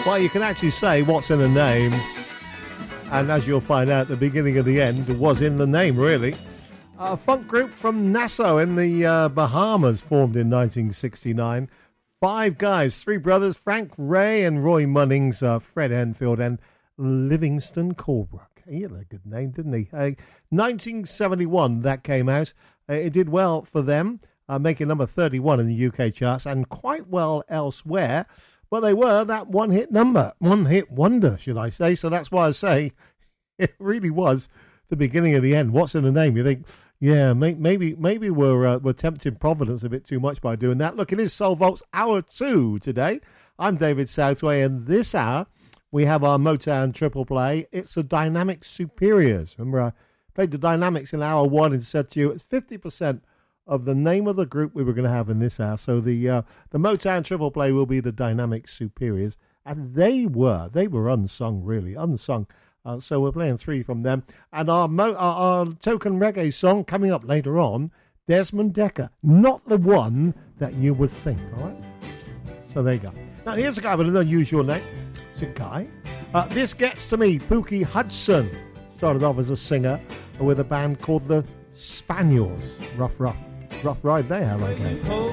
Well, you can actually say what's in a name, and as you'll find out, the beginning of the end was in the name, really. A funk group from Nassau in the Bahamas, formed in 1969. 5 guys, 3 brothers, Frank Ray and Roy Munnings, Fred Enfield and Livingston Colebrook. He had a good name, didn't he? 1971, that came out. It did well for them, making number 31 in the UK charts and quite well elsewhere. But they were that one-hit wonder, should I say. So that's why I say it really was the beginning of the end. What's in the name? You think, yeah, maybe we're tempting Providence a bit too much by doing that. Look, it is Soul Vaults Hour 2 today. I'm David Southway, and this hour we have our Motown triple play. It's the Dynamic Superiors. Remember, I played the Dynamics in hour 1 and said to you it's 50% of the name of the group we were going to have in this hour. So the Motown triple play will be the Dynamic Superiors, and they were unsung, really unsung. So we're playing 3 from them, and our token reggae song coming up later on, Desmond Dekker, not the one that you would think. All right. So there you go. Now here's a guy with an unusual name. It's a guy. This Gets to Me. Pookie Hudson started off as a singer with a band called the Spaniels. Rough ride they have, I guess.